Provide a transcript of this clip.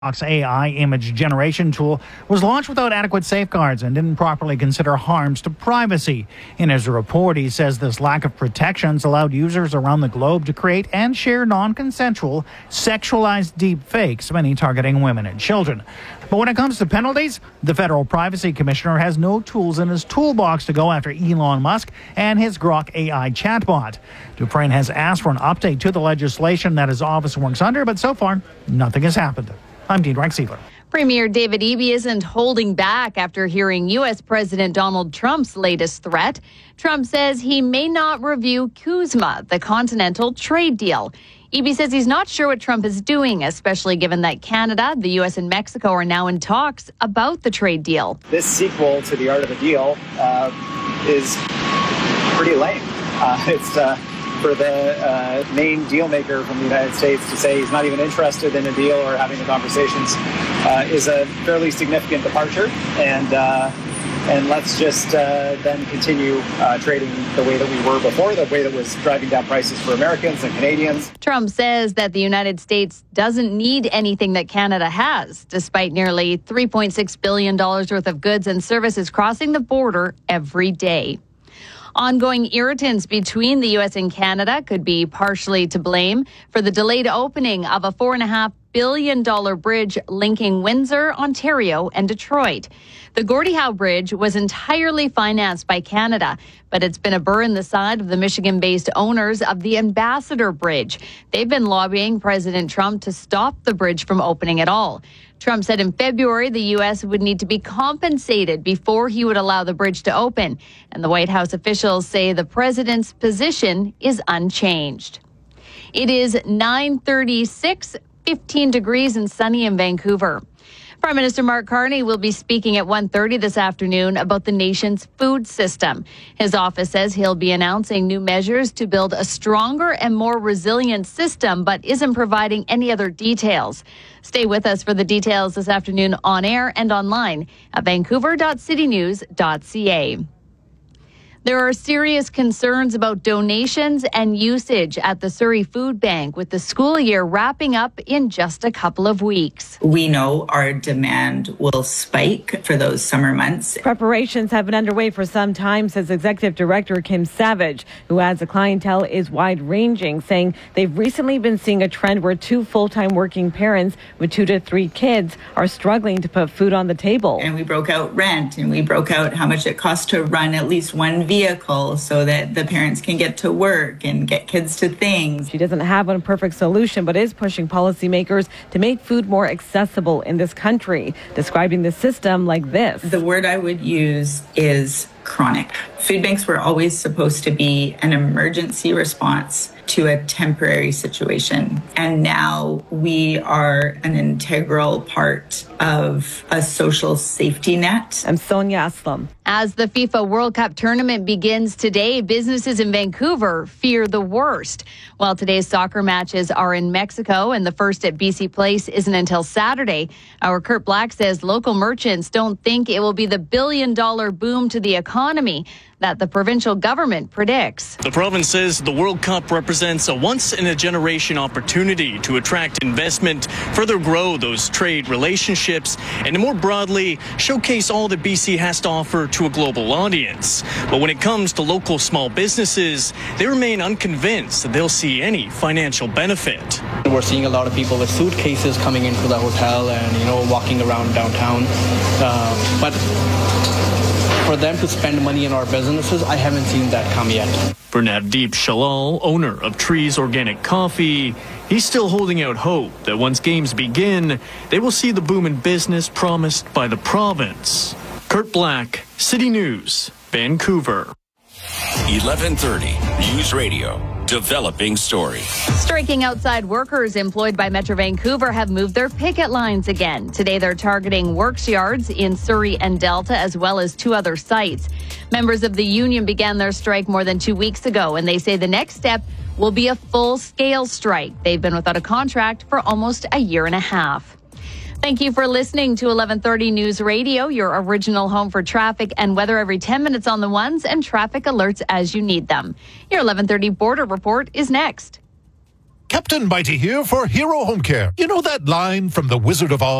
AI image generation tool was launched without adequate safeguards and didn't properly consider harms to privacy. In his report, he says this lack of protections allowed users around the globe to create and share non-consensual, sexualized deep fakes, many targeting women and children. But when it comes to penalties, the Federal Privacy Commissioner has no tools in his toolbox to go after Elon Musk and his Grok AI chatbot. Dufresne has asked for an update to the legislation that his office works under, but so far, nothing has happened. I'm Dean Rexever. Premier David Eby isn't holding back after hearing U.S. President Donald Trump's latest threat. Trump says he may not review CUSMA, the Continental Trade Deal. Eby says he's not sure what Trump is doing, especially given that Canada, the U.S. and Mexico are now in talks about the trade deal. This sequel to the Art of the Deal is pretty lame. It's for the main deal maker from the United States to say he's not even interested in a deal or having the conversations is a fairly significant departure. And let's just then continue trading the way that we were before, the way that was driving down prices for Americans and Canadians. Trump says that the United States doesn't need anything that Canada has, despite nearly $3.6 billion worth of goods and services crossing the border every day. Ongoing irritants between the U.S. and Canada could be partially to blame for the delayed opening of a $4.5 billion bridge linking Windsor, Ontario, and Detroit. The Gordie Howe Bridge was entirely financed by Canada, but it's been a burr in the side of the Michigan-based owners of the Ambassador Bridge. They've been lobbying President Trump to stop the bridge from opening at all. Trump said in February the U.S. would need to be compensated before he would allow the bridge to open. And the White House officials say the president's position is unchanged. It is 9:36, 15 degrees and sunny in Vancouver. Prime Minister Mark Carney will be speaking at 1:30 this afternoon about the nation's food system. His office says he'll be announcing new measures to build a stronger and more resilient system, but isn't providing any other details. Stay with us for the details this afternoon on air and online at vancouver.citynews.ca. There are serious concerns about donations and usage at the Surrey Food Bank with the school year wrapping up in just a couple of weeks. We know our demand will spike for those summer months. Preparations have been underway for some time, says Executive Director Kim Savage, who adds the clientele is wide-ranging, saying they've recently been seeing a trend where 2 full-time working parents with 2 to 3 kids are struggling to put food on the table. And we broke out rent, and we broke out how much it costs to run at least one vehicle so that the parents can get to work and get kids to things. She doesn't have one perfect solution, but is pushing policymakers to make food more accessible in this country, describing the system like this. The word I would use is chronic. Food banks were always supposed to be an emergency response to a temporary situation. And now we are an integral part of a social safety net. I'm Sonia Aslam. As the FIFA World Cup tournament begins today, businesses in Vancouver fear the worst. While today's soccer matches are in Mexico and the first at BC Place isn't until Saturday, our Kurt Black says local merchants don't think it will be the billion-dollar boom to the economy that the provincial government predicts. The province says the World Cup represents a once-in-a-generation opportunity to attract investment, further grow those trade relationships, and more broadly, showcase all that BC has to offer to a global audience. But when it comes to local small businesses, they remain unconvinced that they'll see any financial benefit. We're seeing a lot of people with suitcases coming into the hotel and, walking around downtown. But for them to spend money in our businesses, I haven't seen that come yet. For Navdeep Shalal, owner of Trees Organic Coffee, he's still holding out hope that once games begin, they will see the boom in business promised by the province. Kurt Black, City News, Vancouver. 1130 News Radio. Developing story. Striking outside workers employed by Metro Vancouver have moved their picket lines again. Today they're targeting works yards in Surrey and Delta, as well as 2 other sites. Members of the union began their strike more than 2 weeks ago, and they say the next step will be a full-scale strike. They've been without a contract for almost a year and a half. Thank you for listening to 1130 News Radio, your original home for traffic and weather every 10 minutes on the ones and traffic alerts as you need them. Your 1130 Border Report is next. Captain Mighty here for Hero Home Care. You know that line from The Wizard of Oz?